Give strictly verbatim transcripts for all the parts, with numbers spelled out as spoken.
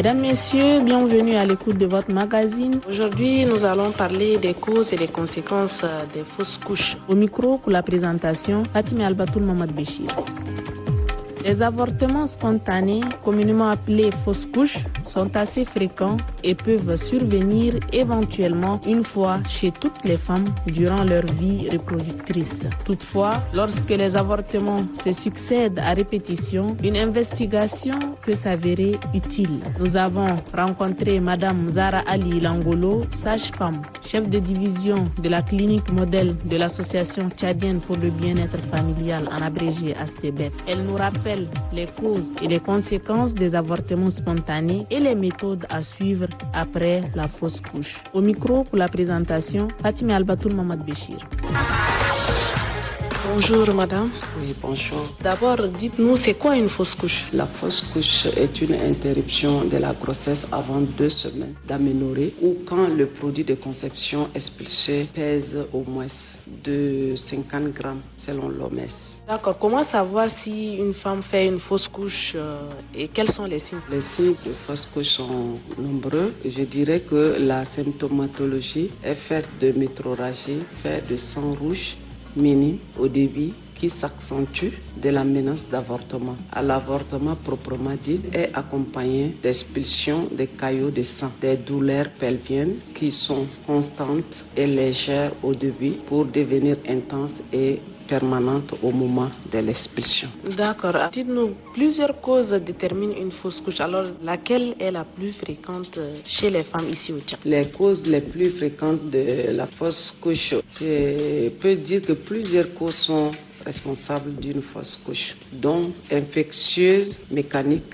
Mesdames, Messieurs, bienvenue à l'écoute de votre magazine. Aujourd'hui, nous allons parler des causes et des conséquences des fausses couches. Au micro, pour la présentation, Fatime Albatoul Mamad Béchir. Les avortements spontanés, communément appelés fausses couches, sont assez fréquents et peuvent survenir éventuellement une fois chez toutes les femmes durant leur vie reproductrice. Toutefois, lorsque les avortements se succèdent à répétition, une investigation peut s'avérer utile. Nous avons rencontré Madame Zara Ali Langolo, sage-femme, chef de division de la clinique modèle de l'Association tchadienne pour le bien-être familial, en abrégé A S T B E F. Elle nous rappelle les causes et les conséquences des avortements spontanés et les méthodes à suivre après la fausse couche. Au micro pour la présentation, Fatime Albatoul Mamad Béchir. Bonjour madame. Oui, bonjour. D'abord, dites-nous, c'est quoi une fausse couche? La fausse couche est une interruption de la grossesse avant deux semaines d'aménorrhée ou quand le produit de conception expulsé pèse au moins de cinquante grammes selon l'O M S. D'accord. Comment savoir si une femme fait une fausse couche euh, et quels sont les signes? Les signes de fausse couche sont nombreux. Je dirais que la symptomatologie est faite de métrorragie, faite de sang rouge minime au début qui s'accentue de la menace d'avortement. À l'avortement proprement dit est accompagné d'expulsion des caillots de sang, des douleurs pelviennes qui sont constantes et légères au début pour devenir intenses et permanente au moment de l'expulsion. D'accord. Dites-nous, plusieurs causes déterminent une fausse couche. Alors, laquelle est la plus fréquente chez les femmes ici au Tchad? Les causes les plus fréquentes de la fausse couche, je peux dire que plusieurs causes sont responsables d'une fausse couche, dont infectieuse, mécanique,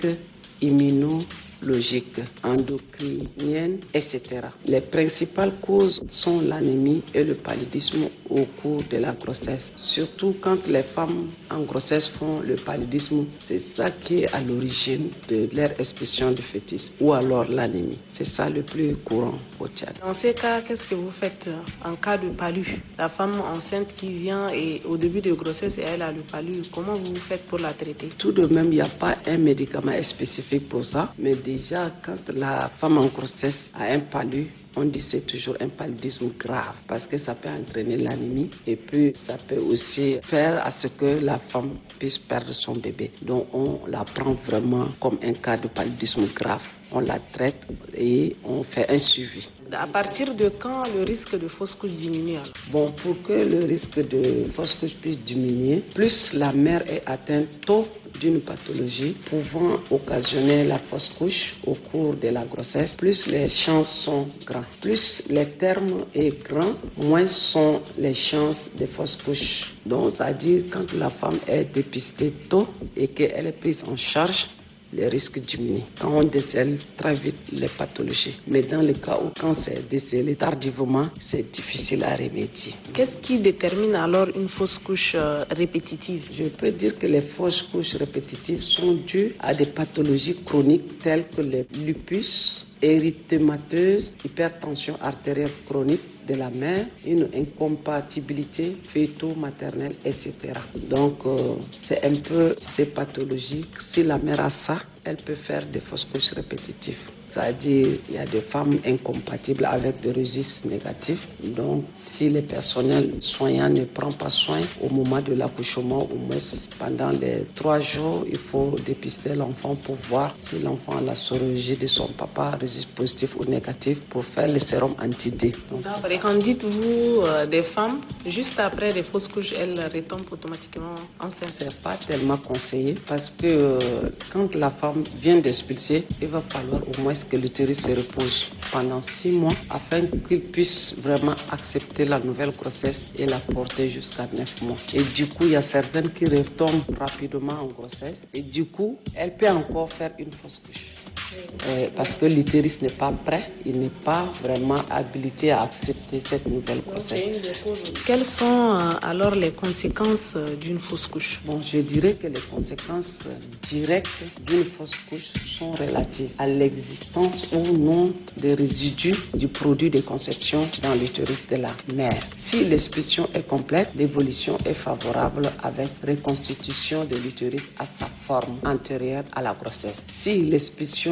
immunologique, endocrinienne, et cetera. Les principales causes sont l'anémie et le paludisme au cours de la grossesse. Surtout quand les femmes en grossesse font le paludisme, c'est ça qui est à l'origine de leur expulsion du fœtus, ou alors l'anémie. C'est ça le plus courant au Tchad. Dans ces cas, qu'est-ce que vous faites en cas de palu? La femme enceinte qui vient et au début de grossesse et elle a le palu, comment vous faites pour la traiter? Tout de même, il n'y a pas un médicament spécifique pour ça, mais déjà quand la femme en grossesse a un palu, on dit c'est toujours un paludisme grave parce que ça peut entraîner l'anémie et puis ça peut aussi faire à ce que la femme puisse perdre son bébé. Donc on la prend vraiment comme un cas de paludisme grave. On la traite et on fait un suivi. À partir de quand le risque de fausse couche diminue alors? Bon, pour que le risque de fausse couche puisse diminuer, plus la mère est atteinte tôt d'une pathologie pouvant occasionner la fausse couche au cours de la grossesse, plus les chances sont grandes. Plus le terme est grand, moins sont les chances de fausse couche. Donc, c'est-à-dire quand la femme est dépistée tôt et qu'elle est prise en charge, les risques diminuent quand on décèle très vite les pathologies. Mais dans le cas où quand c'est décelé tardivement, c'est difficile à remédier. Qu'est-ce qui détermine alors une fausse couche euh, répétitive? Je peux dire que les fausses couches répétitives sont dues à des pathologies chroniques telles que le lupus, érythémateuse, hypertension artérielle chronique de la mère, une incompatibilité fœto-maternelle, et cetera. Donc, euh, c'est un peu ces pathologies. Si la mère a ça, elle peut faire des fausses couches répétitives. C'est-à-dire, il y a des femmes incompatibles avec des registres négatifs. Donc, si le personnel soignant ne prend pas soin au moment de l'accouchement, au moins pendant les trois jours, il faut dépister l'enfant pour voir si l'enfant a la sorologie de son papa, registre positif ou négatif, pour faire le sérum anti-D. Donc, et quand dites-vous euh, des femmes, juste après les fausses couches, elles retombent automatiquement enceintes? C'est pas tellement conseillé parce que euh, quand la femme vient d'expulser, il va falloir au moins que l'utérus se repose pendant six mois afin qu'il puisse vraiment accepter la nouvelle grossesse et la porter jusqu'à neuf mois. Et du coup, il y a certaines qui retombent rapidement en grossesse et du coup, elle peut encore faire une fausse couche. Euh, parce que l'utérus n'est pas prêt, il n'est pas vraiment habilité à accepter cette nouvelle grossesse. Quelles sont euh, alors les conséquences euh, d'une fausse couche? Bon, je dirais que les conséquences directes d'une fausse couche sont relatives à l'existence ou non des résidus du produit de conception dans l'utérus de la mère. Si l'expulsion est complète, l'évolution est favorable avec reconstitution de l'utérus à sa forme antérieure à la grossesse. Si l'expulsion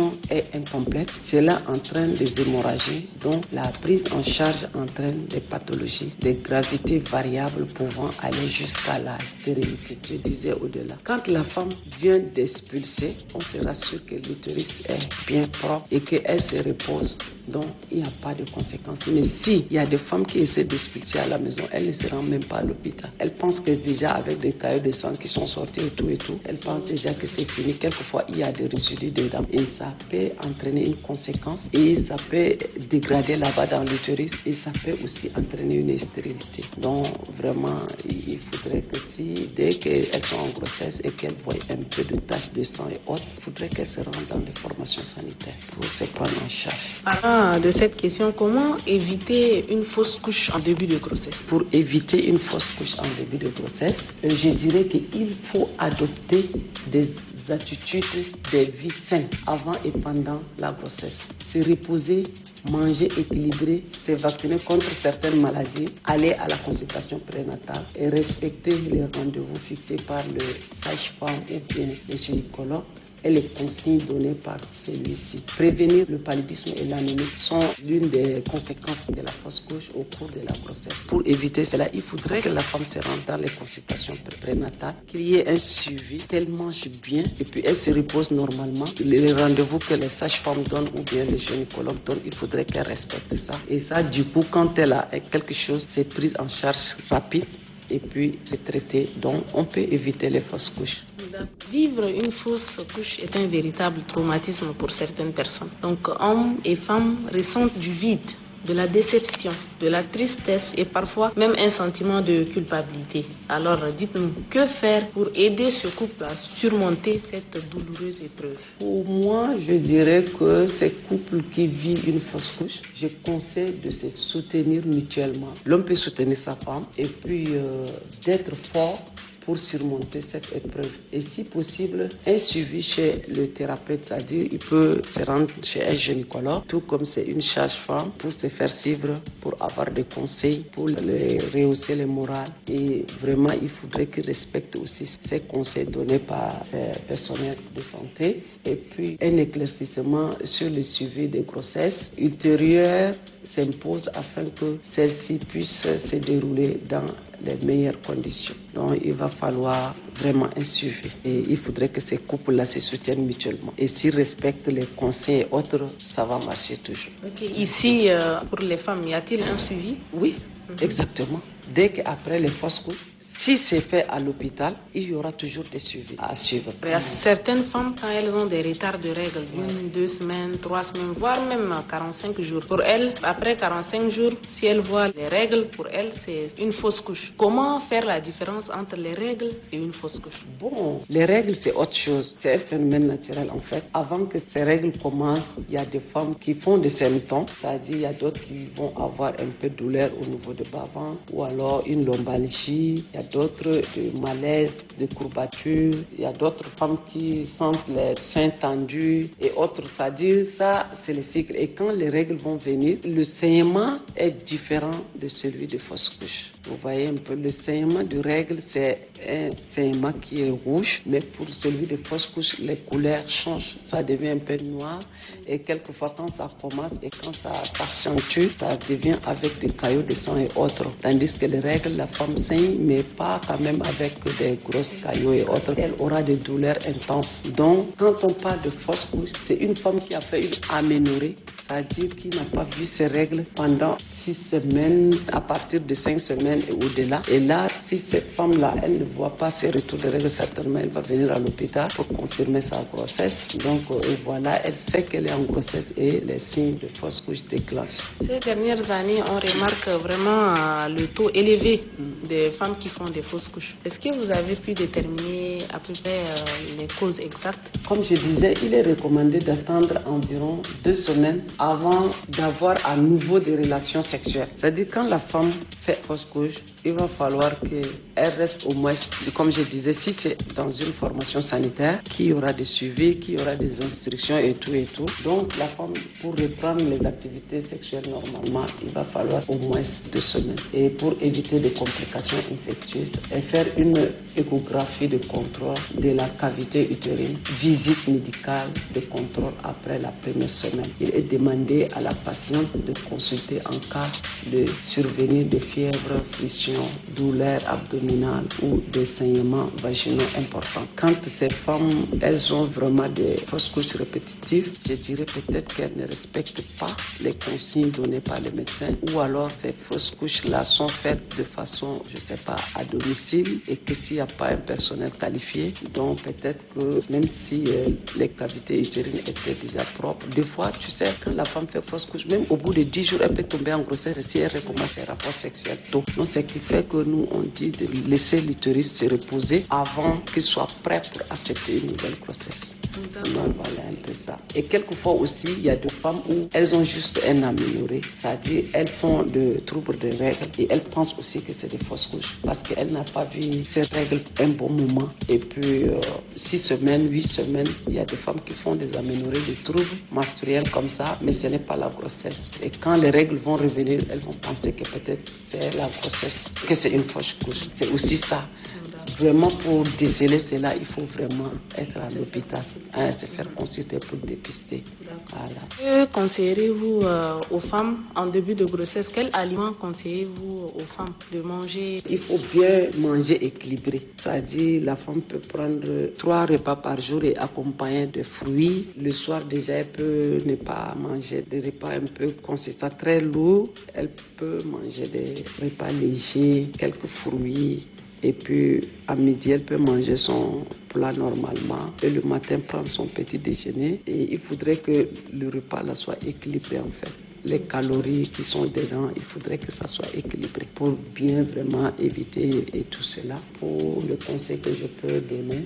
l'évacuation est incomplète, cela entraîne des hémorragies dont la prise en charge entraîne des pathologies de gravité variable pouvant aller jusqu'à la stérilité. Je disais au-delà. Quand la femme vient d'expulser, on se rassure que l'utérus est bien propre et qu'elle se repose. Donc, il n'y a pas de conséquences. Mais si il y a des femmes qui essaient d'expulser à la maison, elles ne se rendent même pas à l'hôpital. Elles pensent que déjà avec des caillots de sang qui sont sortis et tout et tout, elles pensent déjà que c'est fini. Quelquefois, il y a des résidus dedans et ça peut entraîner une conséquence et ça peut dégrader là-bas dans l'utérus et ça peut aussi entraîner une stérilité. Donc, vraiment, il faudrait que si, dès qu'elles sont en grossesse et qu'elles voient un peu de taches de sang et autres, il faudrait qu'elles se rendent dans les formations sanitaires pour se prendre en charge. Ah, de cette question, comment éviter une fausse couche en début de grossesse? Pour éviter une fausse couche en début de grossesse, je dirais qu'il faut adopter des attitudes de vie saines avant et pendant la grossesse. Se reposer, manger équilibré, se vacciner contre certaines maladies, aller à la consultation prénatale et respecter les rendez-vous fixés par le sage-femme ou bien le gynécologue et les consignes données par celui-ci. Prévenir le paludisme et l'anémie sont l'une des conséquences de la fausse couche au cours de la grossesse. Pour éviter cela, il faudrait que la femme se rende dans les consultations prénatales, qu'il y ait un suivi, qu'elle mange bien et puis elle se repose normalement. Les rendez-vous que les sages-femmes donnent ou bien les gynécologues donnent, il faudrait qu'elle respecte ça. Et ça, du coup, quand elle a quelque chose, c'est prise en charge rapide et puis c'est traité. Donc, on peut éviter les fausses couches. Vivre une fausse couche est un véritable traumatisme pour certaines personnes. Donc, hommes et femmes ressentent du vide, de la déception, de la tristesse et parfois même un sentiment de culpabilité. Alors, dites-nous, que faire pour aider ce couple à surmonter cette douloureuse épreuve? Pour moi, je dirais que ces couples qui vivent une fausse couche, je conseille de se soutenir mutuellement. L'homme peut soutenir sa femme et puis euh, d'être fort pour surmonter cette épreuve. Et si possible, un suivi chez le thérapeute, c'est-à-dire il peut se rendre chez un gynécologue, tout comme c'est une sage-femme, pour se faire suivre, pour avoir des conseils, pour les rehausser le moral. Et vraiment, il faudrait qu'il respecte aussi ces conseils donnés par ces personnels de santé. Et puis, un éclaircissement sur le suivi des grossesses ultérieures s'impose afin que celles-ci puissent se dérouler dans les meilleures conditions. Donc, il va falloir vraiment un suivi. Et il faudrait que ces couples-là se soutiennent mutuellement. Et s'ils respectent les conseils et autres, ça va marcher toujours. Okay. Ici, euh, pour les femmes, y a-t-il un suivi? Oui, mm-hmm. Exactement. Dès qu'après les fausses couches, si c'est fait à l'hôpital, il y aura toujours des suivis à suivre. Il y a certaines femmes, quand elles ont des retards de règles, une, deux semaines, trois semaines, voire même quarante-cinq jours. Pour elles, après quarante-cinq jours, si elles voient les règles, pour elles, c'est une fausse couche. Comment faire la différence entre les règles et une fausse couche? Bon, les règles, c'est autre chose. C'est un phénomène naturel, en fait. Avant que ces règles commencent, il y a des femmes qui font des symptômes. C'est-à-dire, il y a d'autres qui vont avoir un peu de douleur au niveau de bas-ventre ou alors une lombalgie. Il y a d'autres de malaise, de courbatures. Il y a d'autres femmes qui sentent les seins tendus et autres. C'est-à-dire, ça, c'est le cycle. Et quand les règles vont venir, le saignement est différent de celui de fausse couche. Vous voyez un peu, le saignement de règles, c'est un saignement qui est rouge, mais pour celui de fausse couche, les couleurs changent. Ça devient un peu noir et quelquefois quand ça commence et quand ça s'accentue, ça devient avec des caillots de sang et autres. Tandis que les règles, la femme saigne, mais pas quand même avec des grosses caillots et autres. Elle aura des douleurs intenses. Donc, quand on parle de fausse couche, c'est une femme qui a fait une aménorrhée, c'est-à-dire qui n'a pas vu ses règles pendant six semaines, à partir de cinq semaines et au-delà. Et là, si cette femme-là, elle ne voit pas ses retours de règles, certainement, elle va venir à l'hôpital pour confirmer sa grossesse. Donc, euh, et voilà, elle sait qu'elle est en grossesse et les signes de fausse couche déclenchent. Ces dernières années, on remarque vraiment euh, le taux élevé mm. des femmes qui font des fausses couches. Est-ce que vous avez pu déterminer à peu près euh, les causes exactes? Comme je disais, il est recommandé d'attendre environ deux semaines avant d'avoir à nouveau des relations sexuelles. C'est-à-dire quand la femme fait fausse couche, il va falloir qu'elle reste au moins, comme je disais, si c'est dans une formation sanitaire, qu'il y aura des suivis, qu'il y aura des instructions et tout et tout. Donc la femme, pour reprendre les activités sexuelles normalement, il va falloir au moins deux semaines. Et pour éviter des complications infectieuses, et faire une échographie de contrôle contrôle de la cavité utérine, visite médicale de contrôle après la première semaine. Il est demandé à la patiente de consulter en cas de survenue de fièvre, friction, douleur abdominale ou des saignements vaginaux importants. Quand ces femmes, elles ont vraiment des fausses couches répétitives, je dirais peut-être qu'elles ne respectent pas les consignes données par les médecins, ou alors ces fausses couches-là sont faites de façon, je ne sais pas, à domicile, et que s'il n'y a pas un personnel qualifié, donc peut-être que même si euh, les cavités utérines étaient déjà propres, des fois, tu sais, quand la femme fait fausse couche, même au bout de dix jours, elle peut tomber en grossesse si elle recommence ses rapports sexuels tôt. Donc, ce qui fait que nous, on dit de laisser l'utérus se reposer avant qu'il soit prêt pour accepter une nouvelle grossesse. Donc voilà un peu ça. Et quelquefois aussi, il y a des femmes où elles ont juste un amélioré, c'est-à-dire elles font de troubles de règles et elles pensent aussi que c'est des fausses couches parce qu'elles n'ont pas vu ces règles un bon moment. Et puis euh, six semaines, huit semaines, il y a des femmes qui font des améliorés, des troubles menstruels comme ça, mais ce n'est pas la grossesse. Et quand les règles vont revenir, elles vont penser que peut-être c'est la grossesse, que c'est une fausse couche. C'est aussi ça. Vraiment, pour déceler cela, il faut vraiment être à l'hôpital, hein, se faire consulter pour dépister. Voilà. Que conseillerez-vous euh, aux femmes en début de grossesse? Quels aliments conseillez-vous aux femmes de manger? Il faut bien manger équilibré. C'est-à-dire, la femme peut prendre trois repas par jour et accompagner de fruits. Le soir, déjà, elle peut ne pas manger des repas un peu consistants, très lourds. Elle peut manger des repas légers, quelques fruits. Et puis, à midi, elle peut manger son plat normalement. Et le matin, prendre son petit déjeuner. Et il faudrait que le repas là soit équilibré, en fait. Les calories qui sont dedans, il faudrait que ça soit équilibré pour bien vraiment éviter et tout cela. Pour le conseil que je peux donner,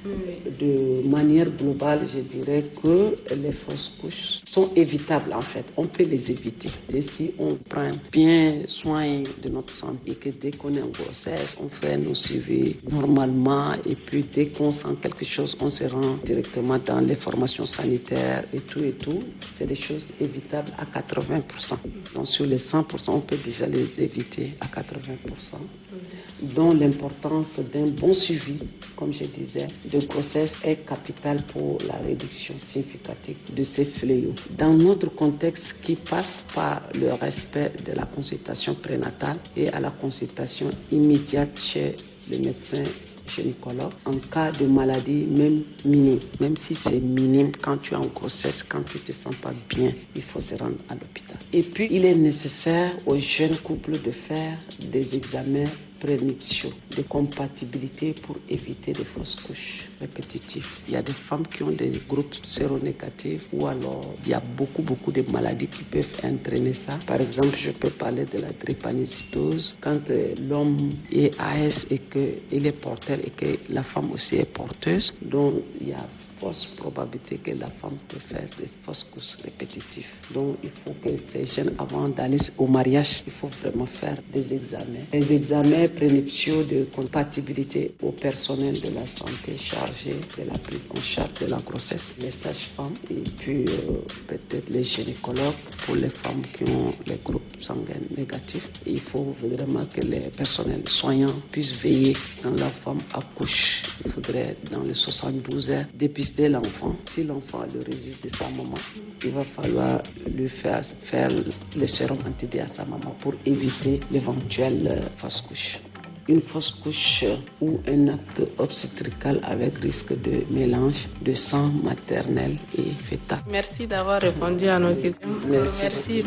de manière globale, je dirais que les fausses couches sont évitables en fait. On peut les éviter. Et si on prend bien soin de notre santé et que dès qu'on est en grossesse, on fait nos suivis normalement et puis dès qu'on sent quelque chose, on se rend directement dans les formations sanitaires et tout et tout. C'est des choses évitables à quatre-vingts pour cent. Donc sur les cent pour cent, on peut déjà les éviter à quatre-vingts pour cent. Dont l'importance d'un bon suivi, comme je disais, de grossesse est capitale pour la réduction significative de ces fléaux. Dans notre contexte qui passe par le respect de la consultation prénatale et à la consultation immédiate chez le médecin gynécologue en cas de maladie même minime. Même si c'est minime, quand tu es en grossesse, quand tu ne te sens pas bien, il faut se rendre à l'hôpital. Et puis, il est nécessaire aux jeunes couples de faire des examens prénuptiaux de compatibilité pour éviter des fausses couches répétitives. Il y a des femmes qui ont des groupes séronégatifs ou alors il y a beaucoup, beaucoup de maladies qui peuvent entraîner ça. Par exemple, je peux parler de la drépanocytose. Quand l'homme est A S et qu'il est porteur et que la femme aussi est porteuse, donc il y a fausse probabilité que la femme peut faire des fausses couches répétitives. Donc, il faut que ces jeunes, avant d'aller au mariage, il faut vraiment faire des examens. Des examens prénuptiaux de compatibilité au personnel de la santé chargé de la prise en charge de la grossesse, les sages-femmes et puis euh, peut-être les gynécologues pour les femmes qui ont les groupes sanguins négatifs. Il faut vraiment que les personnels soignants puissent veiller quand la femme accouche. Il faudrait, dans les soixante-douze heures, dépister l'enfant. Si l'enfant a le registre de sa maman, il va falloir lui faire, faire le sérum anti-D à sa maman pour éviter l'éventuelle fausse couche. Une fausse couche ou un acte obstétrical avec risque de mélange de sang maternel et fœtal. Merci d'avoir répondu à nos questions. Merci. Merci.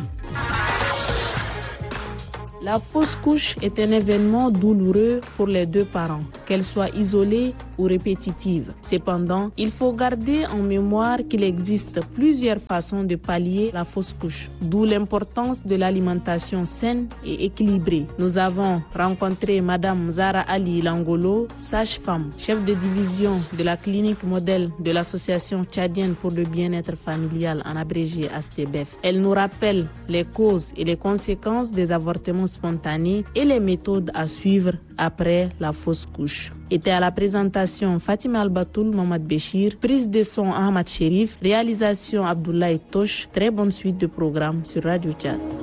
La fausse couche est un événement douloureux pour les deux parents, qu'elle soit isolée ou répétitive. Cependant, il faut garder en mémoire qu'il existe plusieurs façons de pallier la fausse couche, d'où l'importance de l'alimentation saine et équilibrée. Nous avons rencontré Madame Zara Ali Langolo, sage-femme, chef de division de la clinique modèle de l'Association tchadienne pour le bien-être familial, en abrégé A S T B E F. Elle nous rappelle les causes et les conséquences des avortements spontanés et les méthodes à suivre après la fausse couche. Était à la présentation Fatima Albatoul Mamad Béchir, prise de son Ahmad Sherif, réalisation Abdoulaye Tosh. Très bonne suite de programme sur Radio Tchad.